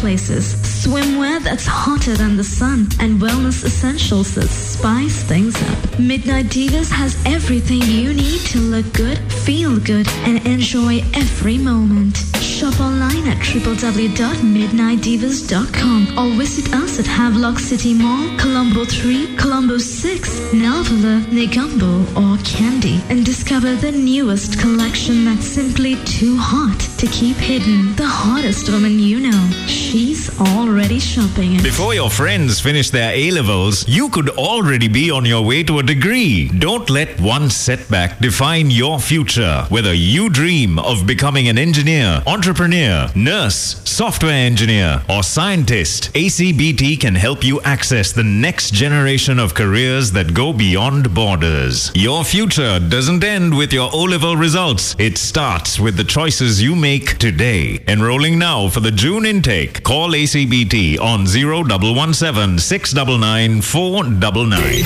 places, swimwear that's hotter than the sun, and wellness essentials that spice things up. Midnight Divas has everything you need to look good, feel good, and enjoy every moment. Shop online at www.midnightdivas.com or visit us at Havelock City Mall, Colombo 3, Colombo 6, Nalvala, Negumbo, or Kandy, and discover the newest collection that's simply too hot to keep hidden. The hottest woman you know, she's already shopping. Before your friends finish their A-levels, you could already be on your way to a degree. Don't let one setback define your future. Whether you dream of becoming an engineer, entrepreneur, nurse, software engineer, or scientist, ACBT can help you access the next generation of careers that go beyond borders. Your future doesn't end with your O-level results. It starts with the choices you make today. Enrolling now for the June intake. Call ACBT on 0117 699 499.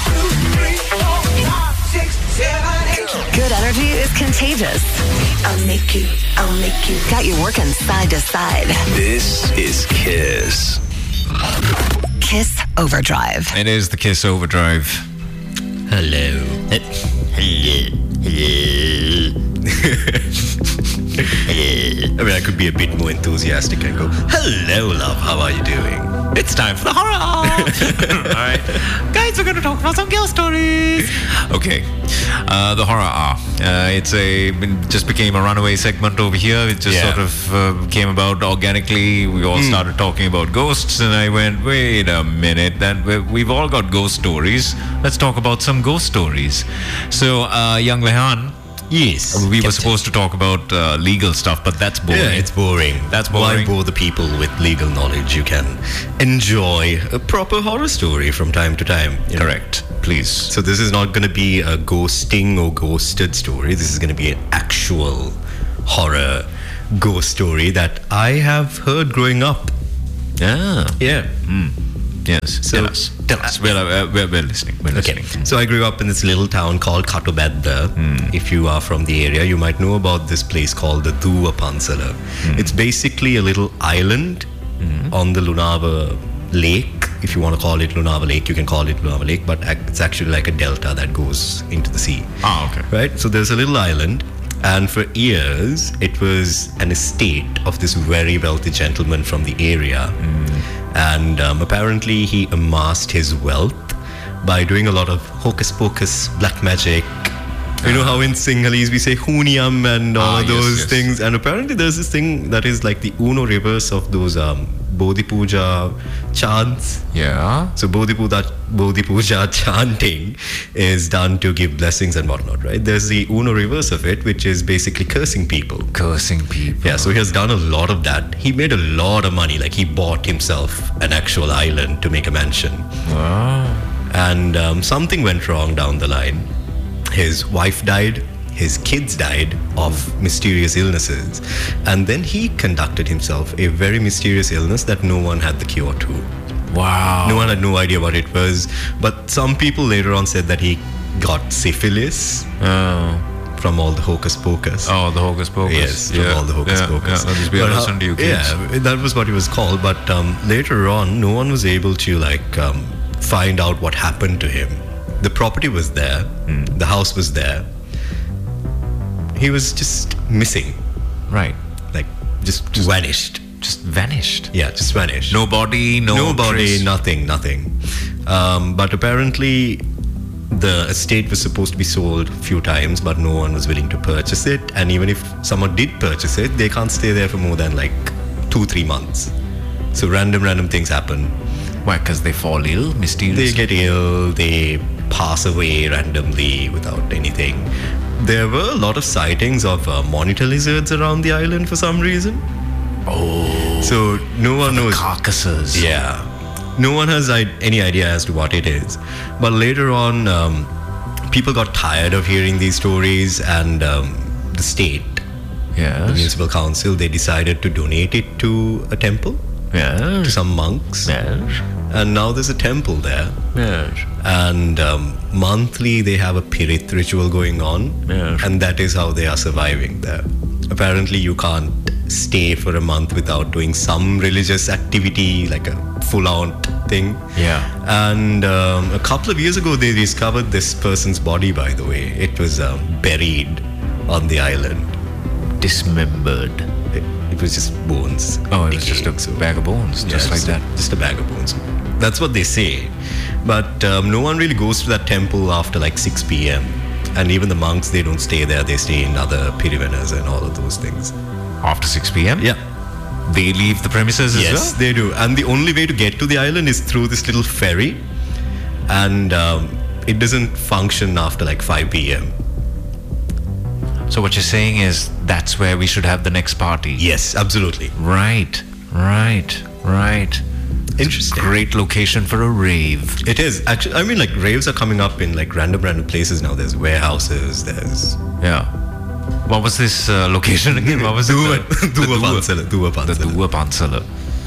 Good energy is contagious. I'll make you. Got you working side to side. This is Kiss. Kiss Overdrive. It is the Kiss Overdrive. Hello. I mean, I could be a bit more enthusiastic and go, hello, love, how are you doing? It's time for the horror. All right. Guys, we're going to talk about some ghost stories. Okay. The horror. It just became a runaway segment over here. It just sort of came about organically. We all started talking about ghosts, and I went, wait a minute. We've all got ghost stories. Let's talk about some ghost stories. So, young Lehan. Yes. We were supposed to talk about legal stuff, but that's boring. Yeah, it's boring. That's boring. Why bore the people with legal knowledge? You can enjoy a proper horror story from time to time. Correct. Please. So this is not going to be a ghosting or ghosted story. This is going to be an actual horror ghost story that I have heard growing up. Yeah. Yeah. Yes. So, tell us. We're listening. We're listening. So I grew up in this little town called Katobedda. If you are from the area, you might know about this place called the Duva Pansala. It's basically a little island on the Lunava Lake. If you want to call it Lunava Lake, you can call it Lunava Lake, but it's actually like a delta that goes into the sea. Okay. Right? So there's a little island, and for years, it was an estate of this very wealthy gentleman from the area. And apparently he amassed his wealth by doing a lot of hocus pocus, black magic. You know how in Sinhalese we say Huniyam and all of those things. And apparently there's this thing that is like the Uno reverse of those Bodhi Puja chants. Yeah. So Bodhi Puja chanting is done to give blessings and whatnot, right? There's the Uno reverse of it, which is basically cursing people. Cursing people. Yeah, so he has done a lot of that. He made a lot of money. Like he bought himself an actual island to make a mansion. Wow. And something went wrong down the line. His wife died. His kids died of mysterious illnesses. And then he conducted himself a very mysterious illness that no one had the cure to. Wow. No one had no idea what it was. But some people later on said that he got syphilis from all the hocus pocus. Oh, the hocus pocus. Yes, from all the hocus pocus. Just be honest to you kids. Yeah, that was what it was called. But later on, no one was able to find out what happened to him. The property was there. The house was there. He was just missing. Right. Like, just vanished. Just vanished. Yeah, just vanished. No body, no body, trace. nothing. But apparently, the estate was supposed to be sold a few times, but no one was willing to purchase it. And even if someone did purchase it, they can't stay there for more than 2-3 months. So random things happen. Why? Because they fall ill, mysteriously? They get ill, they pass away randomly without anything. There were a lot of sightings of monitor lizards around the island for some reason. Oh. So no one knows. Carcasses. Yeah. No one has any idea as to what it is. But later on, people got tired of hearing these stories, and the state, the municipal council, they decided to donate it to a temple. To some monks. And now there's a temple there. And monthly they have a Pirit ritual going on. And that is how they are surviving there. apparently you can't stay for a month without doing some religious activity, like a full-on thing. Yeah. And a couple of years ago, they discovered this person's body, by the way. It was buried on the island. Dismembered. It was just bones. Oh, it was just a bag of bones, just like that. Just a bag of bones. That's what they say. But no one really goes to that temple after like 6 p.m. And even the monks, they don't stay there. They stay in other pirivenas and all of those things. After 6 p.m.? Yeah. They leave the premises as well? Yes, they do. And the only way to get to the island is through this little ferry. And it doesn't function after like 5 p.m. So what you're saying is that's where we should have the next party? Yes, absolutely. Right. Interesting. Great location for a rave. It is. Actually, I mean, like, raves are coming up in like random places now. There's warehouses, there's... Yeah. What was this location again? What was it? Duva Pansala. The Duva Pansala.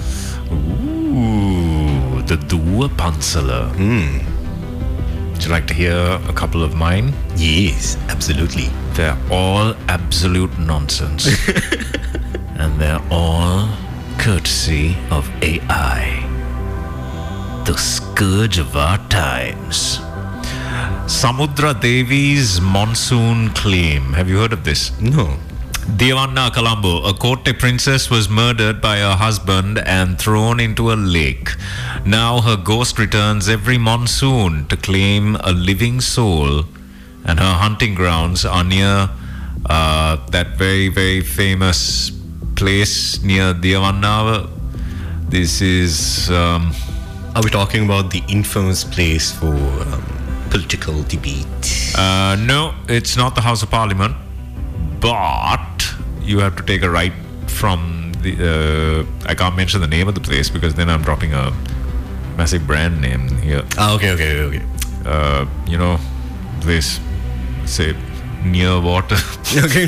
Ooh, the Duva Pansala. Would you like to hear a couple of mine? Yes, absolutely. They're all absolute nonsense. And they're all courtesy of AI. The scourge of our times. Samudra Devi's monsoon claim. Have you heard of this? No. Devanna, Colombo, a Kotte princess was murdered by her husband and thrown into a lake. Now her ghost returns every monsoon to claim a living soul, and her hunting grounds are near that very, very famous place near Devanna. This is... Are we talking about the infamous place for political debate? No, it's not the House of Parliament. But you have to take a right from the... I can't mention the name of the place because then I'm dropping a massive brand name here. Okay. You know, place, say, near water. Okay.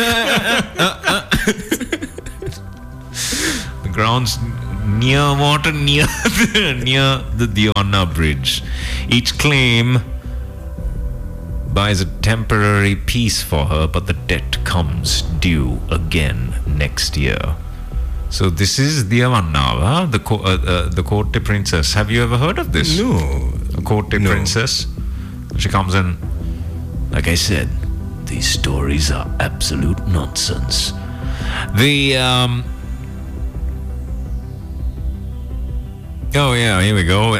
The grounds near water, near the Devanna Bridge. Each claim buys a temporary peace for her, but the debt comes due again next year. So this is Devanna, the Kotte princess. Have you ever heard of this? No. A Kotte princess. She comes in. Like I said, these stories are absolute nonsense. The oh yeah, here we go.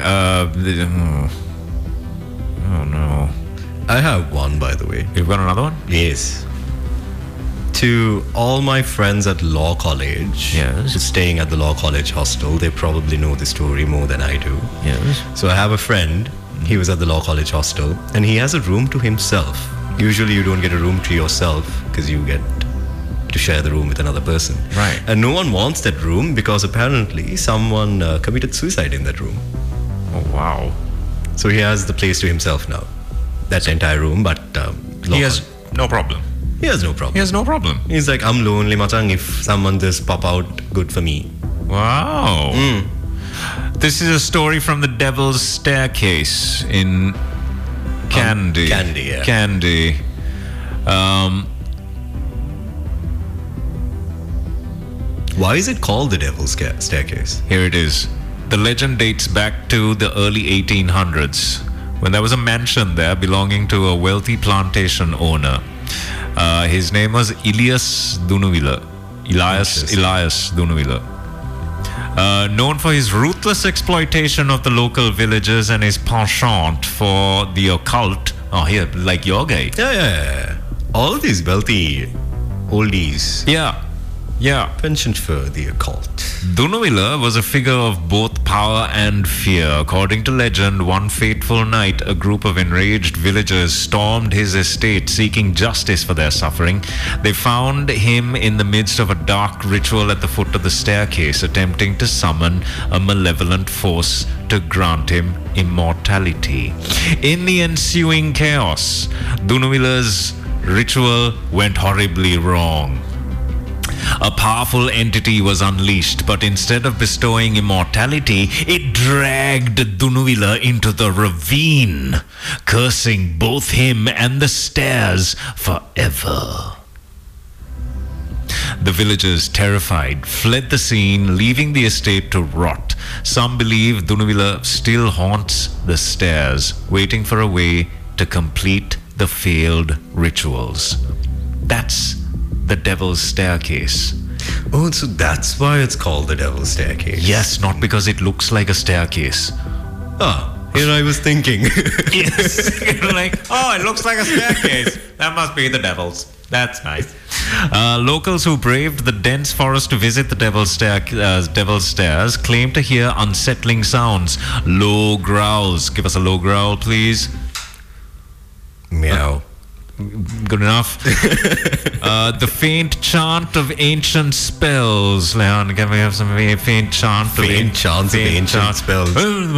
Oh no. I have one, by the way. You've got another one? Yes. To all my friends at law college, Yes. who's staying at the law college hostel, they probably know the story more than I do. Yes. So I have a friend, he was at the law college hostel, and he has a room to himself. Usually you don't get a room to yourself because you get to share the room with another person. Right. And no one wants that room because apparently someone committed suicide in that room. Oh wow. So he has the place to himself now. That entire room, but He has no problem. He has no problem. He has no problem. He's like, I'm lonely, Machang. If someone just pop out, good for me. Wow. This is a story from the Devil's Staircase in Kandy. Kandy, yeah. Kandy. Why is it called the Devil's Staircase? Here it is. The legend dates back to the early 1800s when there was a mansion there belonging to a wealthy plantation owner. His name was Elias Dunuvilla. Elias Dunuvilla. Known for his ruthless exploitation of the local villagers and his penchant for the occult. Oh, here, like your guy. Yeah. All of these wealthy oldies Yeah. penchant for the occult. Dunuvilla was a figure of both power and fear. According to legend, one fateful night, a group of enraged villagers stormed his estate seeking justice for their suffering. They found him in the midst of a dark ritual at the foot of the staircase, attempting to summon a malevolent force to grant him immortality. In the ensuing chaos, Dunuvilla's ritual went horribly wrong. A powerful entity was unleashed, but instead of bestowing immortality, it dragged Dunuvilla into the ravine, cursing both him and the stairs forever. The villagers, terrified, fled the scene, leaving the estate to rot. Some believe Dunuvilla still haunts the stairs, waiting for a way to complete the failed rituals. That's the Devil's Staircase. Oh, so that's why it's called the Devil's Staircase. Yes, not because it looks like a staircase. Here I was thinking. Yes. You're like, oh, it looks like a staircase. That must be the devil's. That's nice. Locals who braved the dense forest to visit the Devil's Stairs claim to hear unsettling sounds, low growls. Give us a low growl, please. Meow. Good enough. The faint chant of ancient spells. Leon, can we have some faint chant of Faint chants of ancient spells.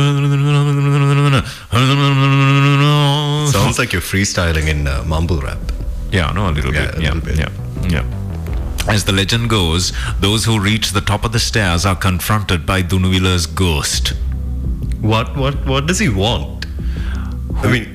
Sounds like you're freestyling in mumble rap. Yeah, no, a little bit. A little bit. Yeah. As the legend goes, those who reach the top of the stairs are confronted by Dunuvilla's ghost. What does he want? I mean,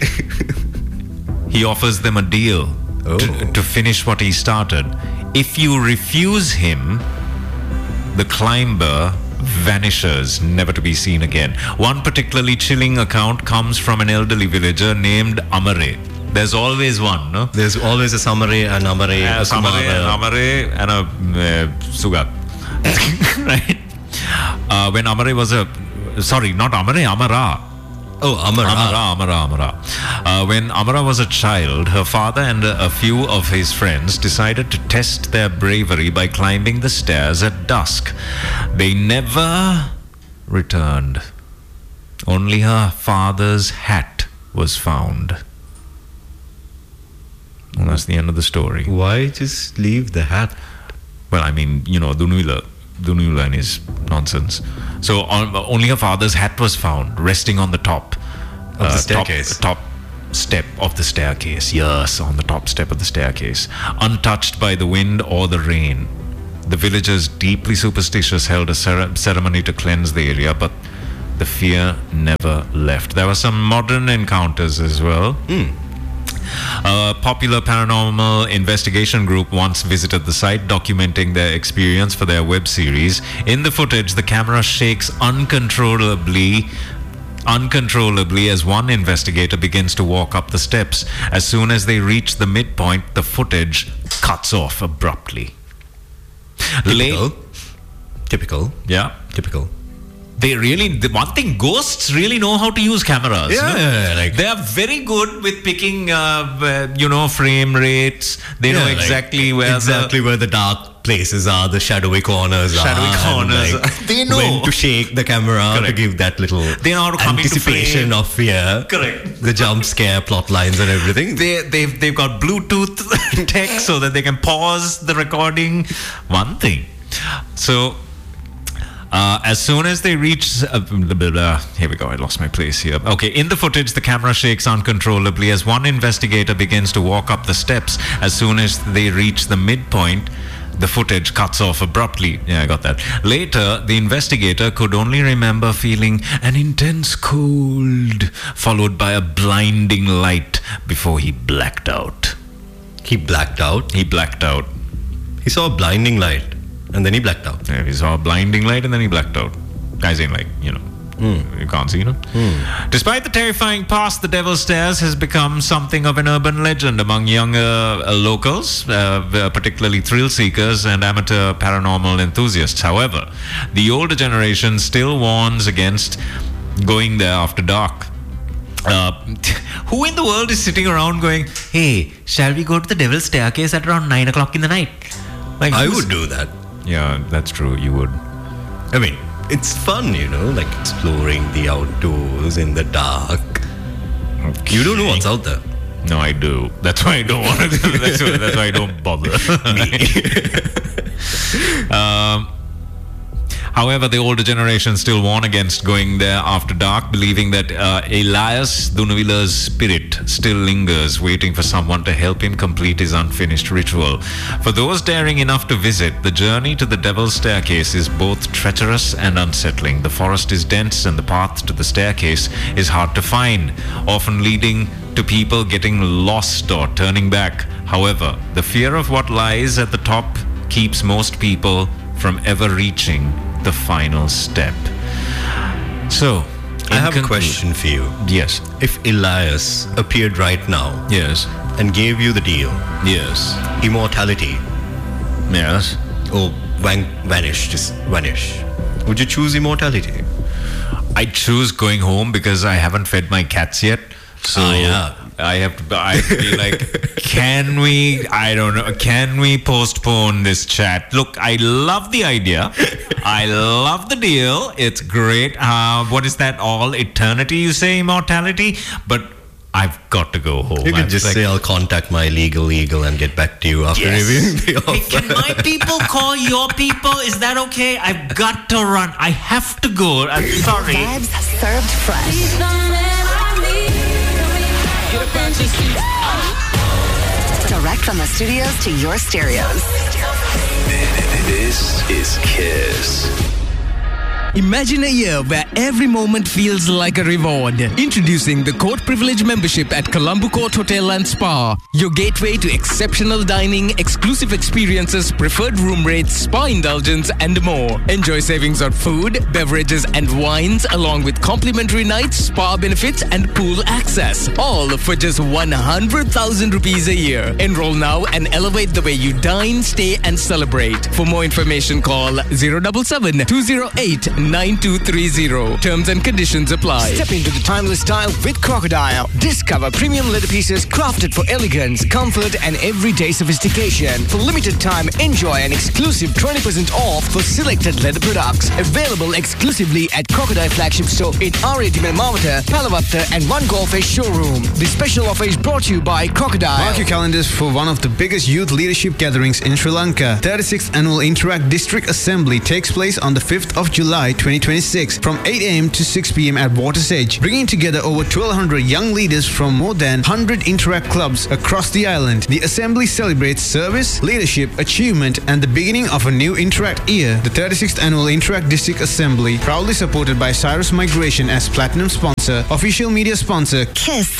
He offers them a deal to finish what he started. If you refuse him, the climber vanishes, never to be seen again. One particularly chilling account comes from an elderly villager named Amare. There's always one, no? There's always a Samare, an Amare, a Amare, and a Sugat. Right? When Amare was not Amare, Amara. Oh, Amara. When Amara was a child, her father and a few of his friends decided to test their bravery by climbing the stairs at dusk. They never returned. Only her father's hat was found. And that's the end of the story. Why just leave the hat? Well, I mean, Dunuvilla and his nonsense. So only her father's hat was found, resting on the top of the staircase. Top step of the staircase. Yes, on the top step of the staircase, untouched by the wind or the rain. The villagers, deeply superstitious, held a ceremony to cleanse the area, but the fear never left. There were some modern encounters as well. A popular paranormal investigation group once visited the site, documenting their experience for their web series. In the footage, the camera shakes uncontrollably as one investigator begins to walk up the steps. As soon as they reach the midpoint, the footage cuts off abruptly. Typical. Yeah. Typical. The one thing, ghosts really know how to use cameras. Yeah, they are very good with picking, frame rates. They know exactly where the dark places are, the shadowy corners They know when to shake the camera to give that little they know how to come anticipation of fear. Correct. The jump scare plot lines and everything. They've got Bluetooth tech so that they can pause the recording. One thing. So as soon as they reach... here we go, I lost my place here. Okay, in the footage, the camera shakes uncontrollably as one investigator begins to walk up the steps. As soon as they reach the midpoint, the footage cuts off abruptly. Yeah, I got that. Later, the investigator could only remember feeling an intense cold, followed by a blinding light before he blacked out. He blacked out? He blacked out. He saw a blinding light. And then he blacked out. Yeah, he saw a blinding light and then he blacked out. As in, you can't see, Despite the terrifying past, the Devil's Stairs has become something of an urban legend among younger locals, particularly thrill seekers and amateur paranormal enthusiasts. However, the older generation still warns against going there after dark. Who in the world is sitting around going, hey, shall we go to the Devil's Staircase at around 9 o'clock in the night? I would do that. Yeah, that's true. You would. I mean, it's fun, exploring the outdoors in the dark. Okay. You don't know what's out there. No, I do. That's why I don't want to do. That's why I don't bother. However, the older generation still warn against going there after dark, believing that Elias Dunuvilla's spirit still lingers, waiting for someone to help him complete his unfinished ritual. For those daring enough to visit, the journey to the Devil's Staircase is both treacherous and unsettling. The forest is dense and the path to the staircase is hard to find, often leading to people getting lost or turning back. However, the fear of what lies at the top keeps most people from ever reaching the final step. So, I have a question for you. Yes. If Elias appeared right now Yes. and gave you the deal, Yes. immortality, Yes. or just vanish, would you choose immortality? I choose going home because I haven't fed my cats yet. So yeah. I'd be like, can we postpone this chat? Look, I love the idea. I love the deal. It's great. What is that, all eternity, you say, immortality? But I've got to go home. You can just say, I'll contact my legal and get back to you after reviewing the offer. Hey, can my people call your people? Is that okay? I've got to run. I have to go. I'm sorry. Vibes served fresh. Direct from the studios to your stereos. This is Kiss. Imagine a year where every moment feels like a reward. Introducing the Court Privilege membership at Colombo Court Hotel and Spa. Your gateway to exceptional dining, exclusive experiences, preferred room rates, spa indulgence, and more. Enjoy savings on food, beverages, and wines, along with complimentary nights, spa benefits, and pool access. All for just 100,000 rupees a year. Enroll now and elevate the way you dine, stay, and celebrate. For more information, call 077 208 9230. Terms and conditions apply. Step into the timeless style with Crocodile. Discover premium leather pieces crafted for elegance, comfort, and everyday sophistication. For limited time, enjoy an exclusive 20% off for selected leather products. Available exclusively at Crocodile flagship store in R80 Mawata, Palavatta, and One Golf Edge showroom. This special offer is brought to you by Crocodile. Mark your calendars for one of the biggest youth leadership gatherings in Sri Lanka. 36th Annual Interact District Assembly takes place on the 5th of July 2026 from 8 a.m. to 6 p.m. at Water's Edge, bringing together over 1,200 young leaders from more than 100 Interact clubs across the island. The assembly celebrates service, leadership, achievement, and the beginning of a new Interact year. The 36th Annual Interact District Assembly, proudly supported by Cyrus Migration as platinum sponsor, official media sponsor, Kiss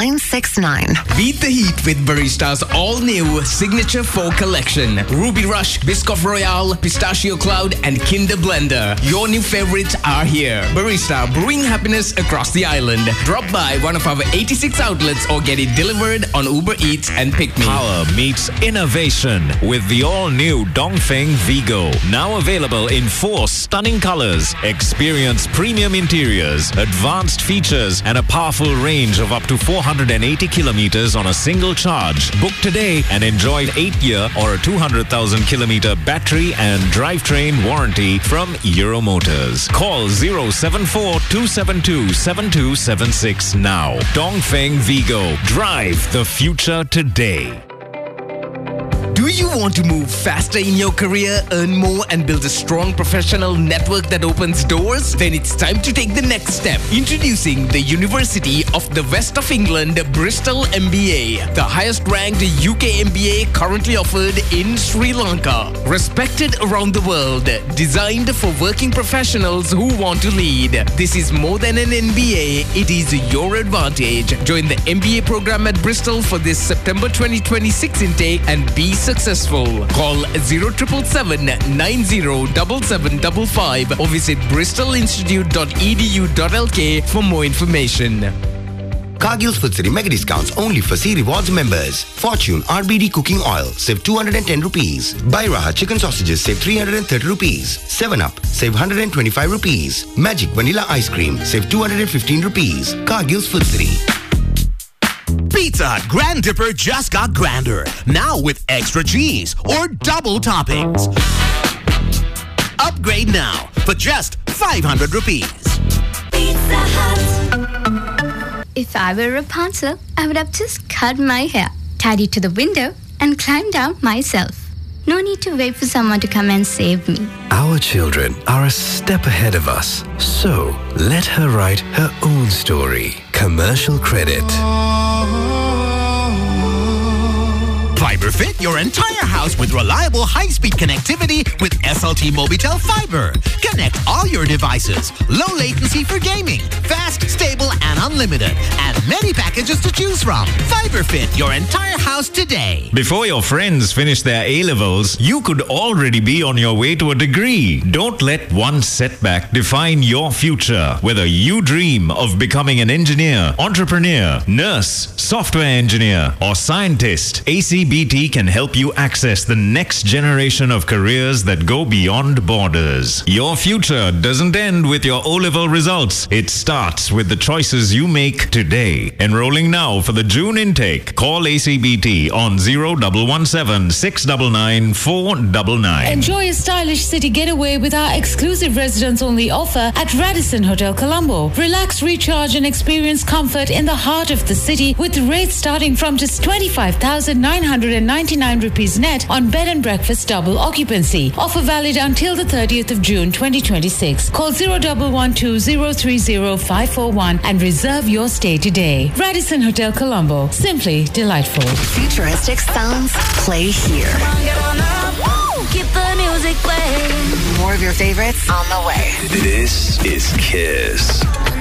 969. Beat the heat with Barista's all-new Signature 4 collection. Ruby Rush, Biscoff Royale, Pistachio Cloud, and Kinder Blender. Your new favorites are here. Barista, brewing happiness across the island. Drop by one of our 86 outlets or get it delivered on Uber Eats and Pick Me. Power meets innovation with the all-new Dongfeng Vigo. Now available in 4 stunning colors. Experience premium interiors, advanced features, and a powerful range of up to 480 kilometers on a single charge. Book today and enjoy 8-year or a 200,000 kilometer battery and drivetrain warranty from Euro Motors. Call 074-272-7276 now. Dongfeng Vigo. Drive the future today. Do you want to move faster in your career, earn more, and build a strong professional network that opens doors? Then it's time to take the next step. Introducing the University of the West of England, Bristol MBA, the highest ranked UK MBA currently offered in Sri Lanka. Respected around the world, designed for working professionals who want to lead. This is more than an MBA, it is your advantage. Join the MBA program at Bristol for this September 2026 intake and be successful. Call 0777 907755 or visit bristolinstitute.edu.lk for more information. Cargill's Food City mega discounts only for C Rewards members. Fortune RBD cooking oil, save 210 rupees. Buy Raha chicken sausages, save 330 rupees. 7-Up, save 125 rupees. Magic vanilla ice cream, save 215 rupees. Cargill's Food City. Pizza Hut Grand Dipper just got grander. Now with extra cheese or double toppings. Upgrade now for just 500 rupees. Pizza Hut. If I were Rapunzel, I would have just cut my hair, tied it to the window, and climbed down myself. No need to wait for someone to come and save me. Our children are a step ahead of us, so let her write her own story. Commercial credit. FiberFit your entire house with reliable high-speed connectivity with SLT Mobitel Fiber. Connect all your devices. Low latency for gaming. Fast, stable, and unlimited. And many packages to choose from. FiberFit your entire house today. Before your friends finish their A-levels, you could already be on your way to a degree. Don't let one setback define your future. Whether you dream of becoming an engineer, entrepreneur, nurse, software engineer, or scientist, ACBT can help you access the next generation of careers that go beyond borders. Your future doesn't end with your O-level results. It starts with the choices you make today. Enrolling now for the June intake. Call ACBT on 0117 699 499. Enjoy a stylish city getaway with our exclusive residence-only offer at Radisson Hotel Colombo. Relax, recharge and experience comfort in the heart of the city with rates starting from just 25,999 rupees net on bed and breakfast double occupancy. Offer valid until the 30th of June 2026. Call 0112-030-541 and reserve your stay today. Radisson Hotel Colombo. Simply delightful. Futuristic sounds play here. Keep the music playing. More of your favorites on the way. This is Kiss.